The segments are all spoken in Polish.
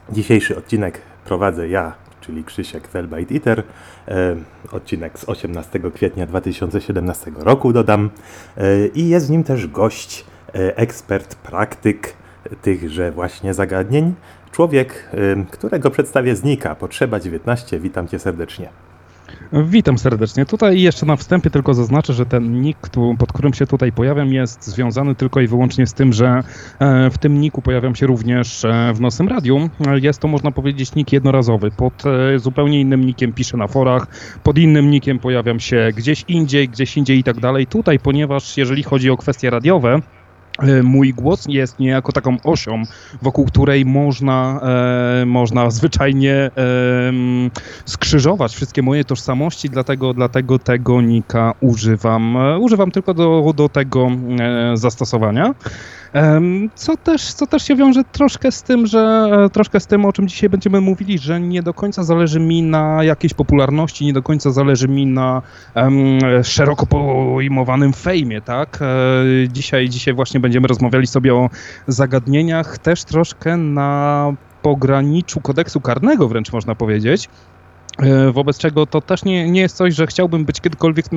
Dzisiejszy odcinek prowadzę ja, czyli Krzysiek Velbite Eater. Odcinek z 18 kwietnia 2017 roku dodam. I jest w nim też gość, ekspert, praktyk tychże właśnie zagadnień. Człowiek, którego przedstawię z nika, Potrzeba 19. Witam Cię serdecznie. Witam serdecznie. Tutaj jeszcze na wstępie tylko zaznaczę, że ten nick, pod którym się tutaj pojawiam, jest związany tylko i wyłącznie z tym, że w tym nicku pojawiam się również w Nocnym Radiu. Jest to, można powiedzieć, nick jednorazowy. Pod zupełnie innym nickiem piszę na forach, pod innym nickiem pojawiam się gdzieś indziej i tak dalej. Tutaj, ponieważ jeżeli chodzi o kwestie radiowe, mój głos jest niejako taką osią, wokół której można zwyczajnie skrzyżować wszystkie moje tożsamości, dlatego tego nika używam. Używam tylko do tego zastosowania. Co też się wiąże troszkę z tym, o czym dzisiaj będziemy mówili, że nie do końca zależy mi na jakiejś popularności, nie do końca zależy mi na szeroko pojmowanym fejmie, tak? Dzisiaj właśnie będziemy rozmawiali sobie o zagadnieniach też troszkę na pograniczu kodeksu karnego, wręcz można powiedzieć. Wobec czego to też nie jest coś, że chciałbym być kiedykolwiek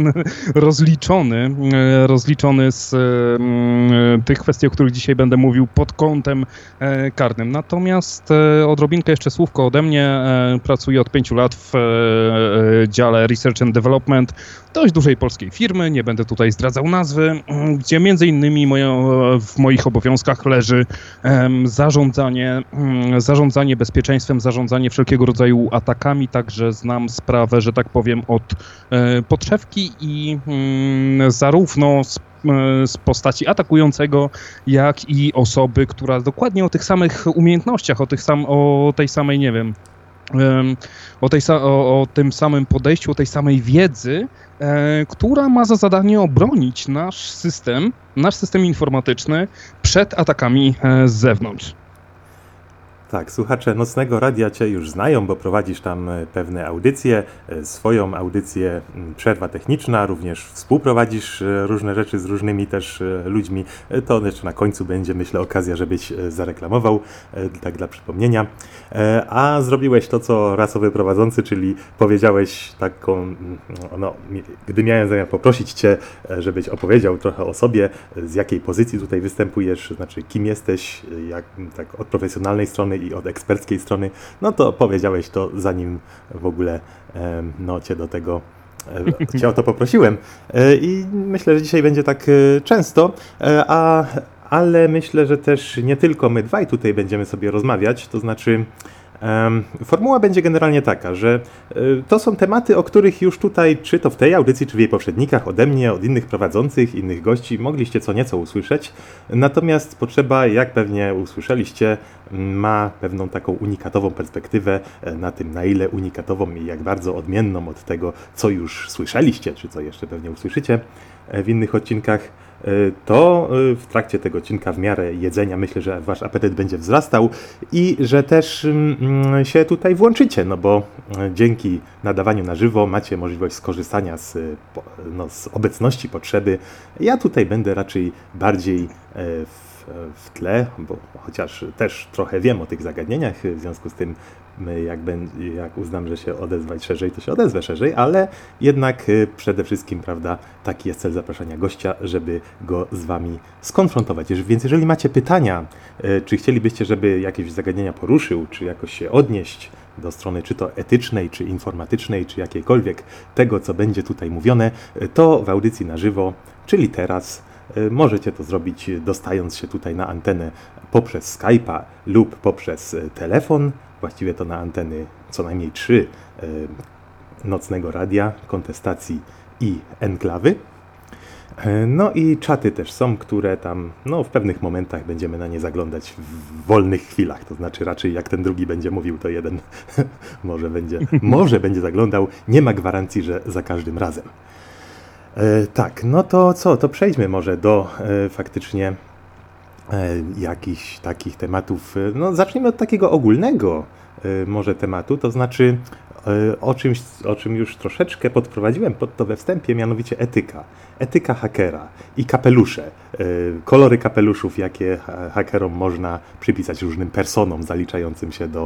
rozliczony z tych kwestii, o których dzisiaj będę mówił pod kątem karnym. Natomiast odrobinkę jeszcze słówko ode mnie. Pracuję od 5 lat w dziale Research and Development dość dużej polskiej firmy, nie będę tutaj zdradzał nazwy, gdzie między innymi w moich obowiązkach leży zarządzanie bezpieczeństwem, zarządzanie wszelkiego rodzaju atakami, także znam sprawę, że tak powiem, od podszewki i zarówno z postaci atakującego, jak i osoby, która dokładnie o tych samych umiejętnościach, o tej samej, nie wiem, o tym samym podejściu, o tej samej wiedzy, która ma za zadanie obronić nasz system informatyczny przed atakami z zewnątrz. Tak, słuchacze Nocnego Radia Cię już znają, bo prowadzisz tam pewne audycje, swoją audycję Przerwa Techniczna, również współprowadzisz różne rzeczy z różnymi też ludźmi. To jeszcze na końcu będzie, myślę, okazja, żebyś zareklamował, tak dla przypomnienia. A zrobiłeś to, co rasowy prowadzący, czyli powiedziałeś taką, gdy miałem zamiar poprosić Cię, żebyś opowiedział trochę o sobie, z jakiej pozycji tutaj występujesz, znaczy kim jesteś, jak tak od profesjonalnej strony i od eksperckiej strony, no to powiedziałeś to, zanim w ogóle Cię o to poprosiłem. I myślę, że dzisiaj będzie tak często, ale myślę, że też nie tylko my dwaj tutaj będziemy sobie rozmawiać, to znaczy formuła będzie generalnie taka, że to są tematy, o których już tutaj, czy to w tej audycji, czy w jej poprzednikach, ode mnie, od innych prowadzących, innych gości, mogliście co nieco usłyszeć. Natomiast Potrzeba, jak pewnie usłyszeliście, ma pewną taką unikatową perspektywę na tym, na ile unikatową i jak bardzo odmienną od tego, co już słyszeliście, czy co jeszcze pewnie usłyszycie w innych odcinkach. To w trakcie tego odcinka w miarę jedzenia myślę, że wasz apetyt będzie wzrastał i że też się tutaj włączycie, no bo dzięki nadawaniu na żywo macie możliwość skorzystania z obecności Potrzeby. Ja tutaj będę raczej bardziej w tle, bo chociaż też trochę wiem o tych zagadnieniach, w związku z tym jak uznam, że się odezwać szerzej, to się odezwę szerzej, ale jednak przede wszystkim, prawda, taki jest cel zapraszania gościa, żeby go z wami skonfrontować. Więc jeżeli macie pytania, czy chcielibyście, żeby jakieś zagadnienia poruszył, czy jakoś się odnieść do strony czy to etycznej, czy informatycznej, czy jakiejkolwiek tego, co będzie tutaj mówione, to w audycji na żywo, czyli teraz, możecie to zrobić dostając się tutaj na antenę poprzez Skype'a lub poprzez telefon, właściwie to na anteny co najmniej 3 Nocnego Radia, Kontestacji i Enklawy. No i czaty też są, które tam w pewnych momentach będziemy na nie zaglądać w wolnych chwilach, to znaczy raczej jak ten drugi będzie mówił, to jeden może będzie zaglądał, nie ma gwarancji, że za każdym razem. Tak, no to co, to przejdźmy może do faktycznie jakichś takich tematów, zacznijmy od takiego ogólnego może tematu, to znaczy o czym już troszeczkę podprowadziłem pod to we wstępie, mianowicie etyka. Etyka hakera i kapelusze. Kolory kapeluszów, jakie hakerom można przypisać różnym personom zaliczającym się do